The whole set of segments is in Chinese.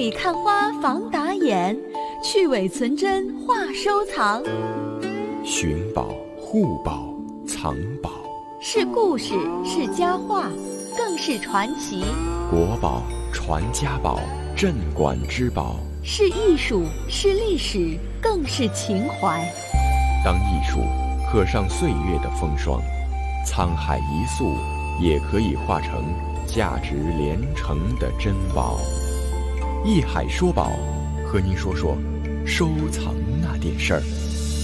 里看花防打眼，去伪存真话收藏。 寻宝、护宝、藏宝， 是故事，是佳话，更是传奇。 国宝、传家宝、镇馆之宝， 是艺术，是历史，更是情怀。 当艺术刻上岁月的风霜，沧海一粟也可以化成价值连城的珍宝。艺海说宝，和您说说收藏那点事儿。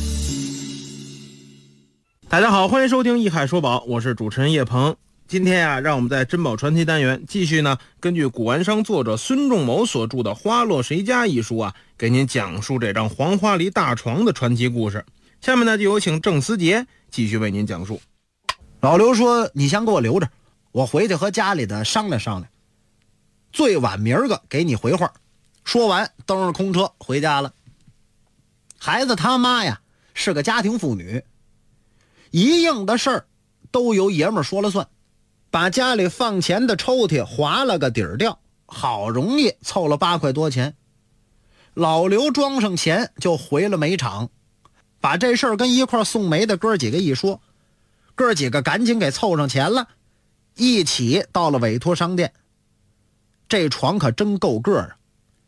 大家好，欢迎收听艺海说宝，我是主持人叶鹏。今天啊，让我们在珍宝传奇单元继续呢，根据古玩商作者孙仲谋所著的《花落谁家》一书啊，给您讲述这张黄花梨大床的传奇故事。下面呢，就有请郑思杰继续为您讲述。 老刘说：“你先给我留着，我回去和家里的商量商量，最晚明儿个给你回话。”说完，蹬着空车回家了。孩子他妈呀，是个家庭妇女，一应的事儿都由爷们儿说了算，把家里放钱的抽屉划了个底儿掉，好容易凑了8块多钱。老刘装上钱就回了煤厂，把这事儿跟一块送煤的哥几个一说，哥几个赶紧给凑上钱了，一起到了委托商店。这床可真够个啊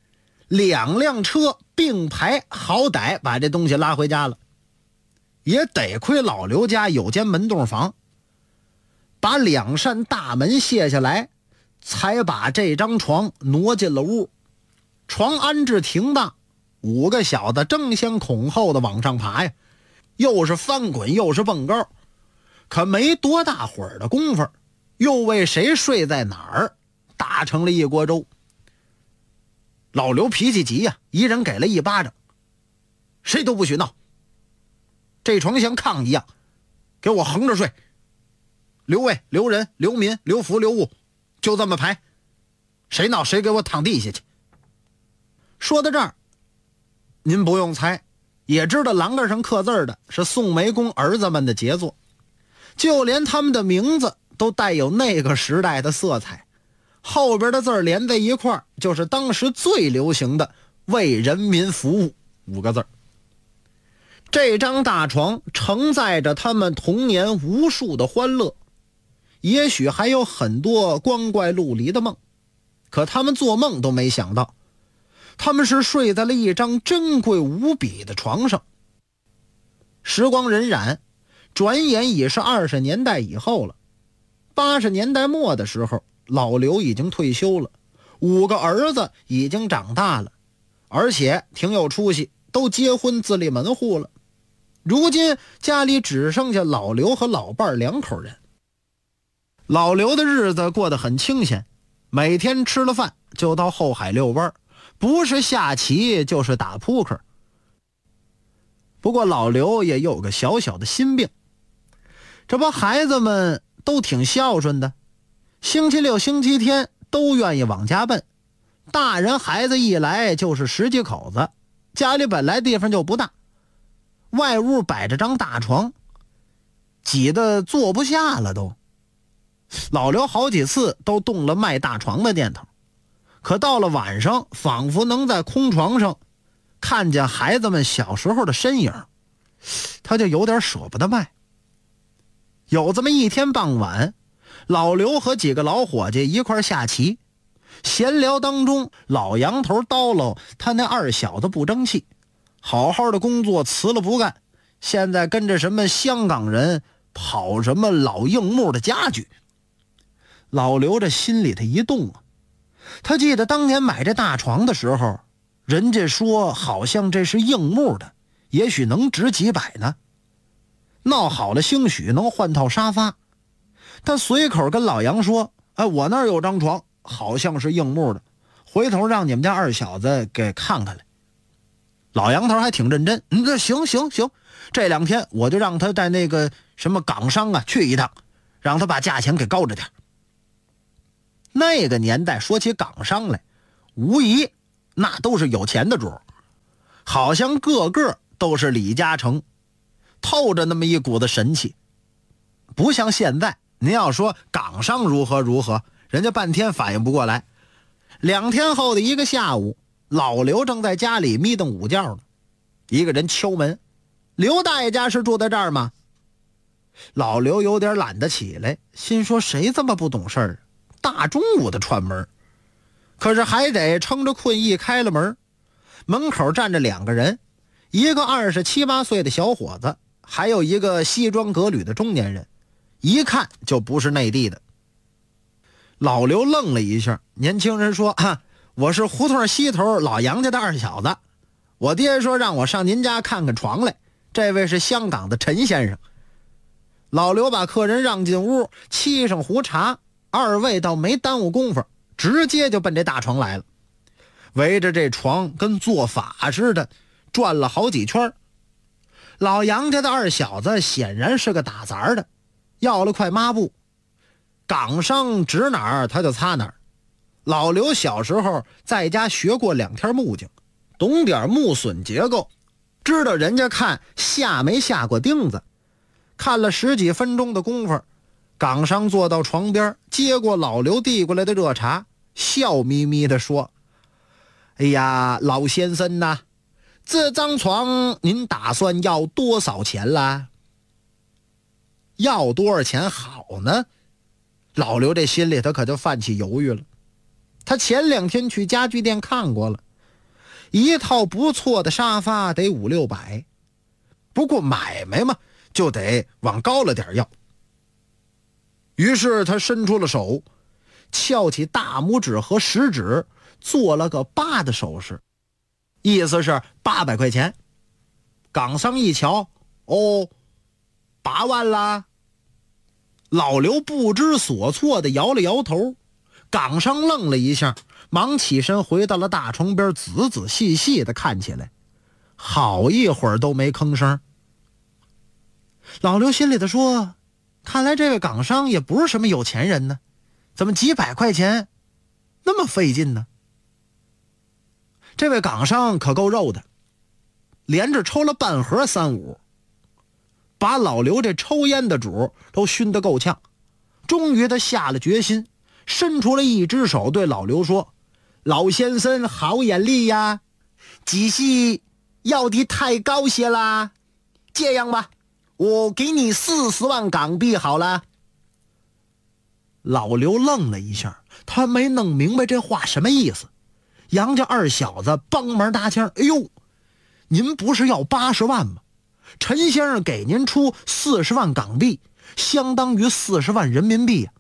，2辆车并排，好歹把这东西拉回家了。也得亏老刘家有间门洞房，把2扇大门卸下来，才把这张床挪进了屋。床安置停当，5个小子争先恐后的往上爬呀，又是翻滚又是蹦高，可没多大会儿的功夫，又为谁睡在哪儿打成了一锅粥。老刘脾气急呀，一人给了一巴掌，谁都不许闹，这床像炕一样，给我横着睡，留位、留人、留民、留福、留物，就这么排，谁闹谁给我躺地下去。说到这儿，您不用猜，也知道栏杆上刻字的是宋梅公儿子们的杰作，就连他们的名字都带有那个时代的色彩，后边的字连在一块儿，就是当时最流行的为人民服务5个字。这张大床承载着他们童年无数的欢乐，也许还有很多光怪陆离的梦，可他们做梦都没想到，他们是睡在了一张珍贵无比的床上。时光荏苒，转眼已是20年代以后了。80年代末的时候，老刘已经退休了，5个儿子已经长大了，而且挺有出息，都结婚自立门户了。如今家里只剩下老刘和老伴2口人。老刘的日子过得很清闲，每天吃了饭就到后海遛弯，不是下棋就是打扑克。不过老刘也有个小小的心病，这不孩子们都挺孝顺的，星期六星期天都愿意往家奔，大人孩子一来就是10几口子，家里本来地方就不大，外屋摆着张大床，挤得坐不下了都。老刘好几次都动了卖大床的念头，可到了晚上，仿佛能在空床上看见孩子们小时候的身影，他就有点舍不得卖。有这么一天傍晚，老刘和几个老伙计一块下棋，闲聊当中，老杨头叨唠他那2小子不争气，好好的工作辞了不干，现在跟着什么香港人跑什么老硬木的家具。老刘这心里头一动啊，他记得当年买这大床的时候，人家说好像这是硬木的，也许能值几百呢，闹好了兴许能换套沙发。他随口跟老杨说：“哎，我那儿有张床，好像是硬木的，回头让你们家2小子给看看来。”老杨头还挺认真，这行，这2天我就让他在那个什么港商啊去一趟，让他把价钱给高着点。那个年代说起港商来，无疑那都是有钱的主，好像个个都是李嘉诚，透着那么一股子神气。不像现在，您要说港商如何如何，人家半天反应不过来， 2天后的一个下午，老刘正在家里眯瞪午觉呢，一个人敲门：“刘大爷家是住在这儿吗？”老刘有点懒得起来，心说谁这么不懂事儿，大中午的串门。可是还得撑着困意开了门。门口站着2个人，一个27、28岁的小伙子，还有一个西装革履的中年人，一看就不是内地的。老刘愣了一下，年轻人说：“我是胡同西头老杨家的二小子，我爹说让我上您家看看床来，这位是香港的陈先生。”老刘把客人让进屋，沏上壶茶，二位倒没耽误功夫，直接就奔这大床来了，围着这床跟做法似的转了好几圈。老杨家的二小子显然是个打杂的，要了块抹布，港商指哪儿他就擦哪儿。老刘小时候在家学过2天木匠，懂点木榫结构，知道人家看下没下过钉子。看了10几分钟的功夫，港商坐到床边，接过老刘递过来的热茶，笑眯眯地说：“哎呀，老先生呐，这张床您打算要多少钱啦？”要多少钱好呢？老刘这心里他可就泛起犹豫了。他前2天去家具店看过了，一套不错的沙发得500、600，不过买卖嘛，就得往高了点要。于是他伸出了手，翘起大拇指和食指，做了个8的手势，意思是800块钱。港商一瞧，哦，8万啦。老刘不知所措地摇了摇头，港商愣了一下，忙起身回到了大床边，仔仔细细地看起来，好一会儿都没吭声。老刘心里头说，看来这位港商也不是什么有钱人呢，怎么几百块钱那么费劲呢？这位港商可够肉的，连着抽了半盒35，把老刘这抽烟的主都熏得够呛。终于他下了决心，伸出了一只手对老刘说：“老先生好眼力呀，只是要的太高些啦，这样吧，我给你40万港币好了。”老刘愣了一下，他没弄明白这话什么意思。杨家二小子帮忙搭腔：“哎呦，您不是要80万吗？陈先生给您出40万港币，相当于40万人民币。”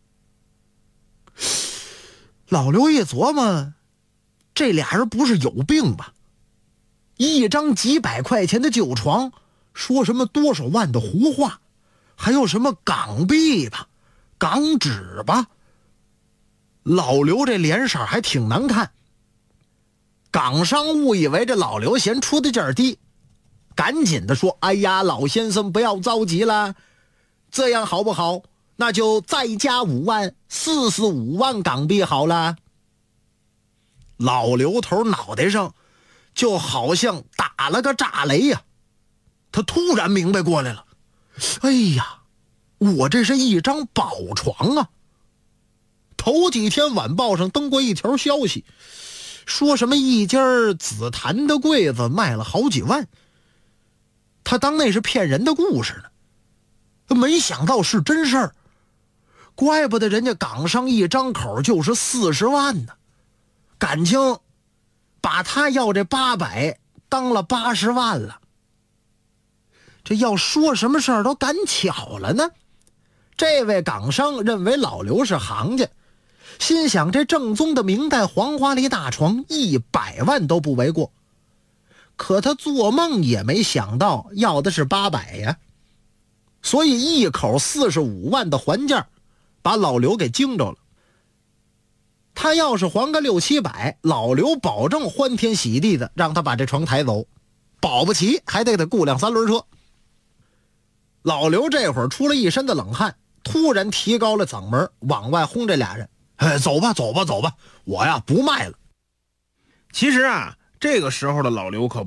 老刘一琢磨，这俩人不是有病吧？一张几百块钱的旧床，说什么多少万的胡话，还有什么港币吧，港纸吧。老刘这脸色还挺难看。港商误以为这老刘嫌出的劲儿低，赶紧的说：“哎呀，老先生不要着急了，这样好不好？那就再加5万，45万港币好了。”老刘头脑袋上就好像打了个炸雷呀，他突然明白过来了，哎呀，我这是一张宝床啊！头几天晚报上登过一条消息，说什么一家紫檀的柜子卖了好几万，他当那是骗人的故事呢，没想到是真事儿，怪不得人家港商一张口就是40万呢，感情把他要这800当了80万了。这要说什么事儿都赶巧了呢。这位港商认为老刘是行家，心想这正宗的明代黄花梨大床100万都不为过，可他做梦也没想到要的是800呀，所以一口45万的还价，把老刘给惊着了。他要是还个6、700，老刘保证欢天喜地的让他把这床抬走，保不齐还得雇辆3轮车。老刘这会儿出了一身的冷汗，突然提高了嗓门往外轰这俩人：“走吧走吧走吧，我呀不卖了。” 其实啊，这个时候的老刘可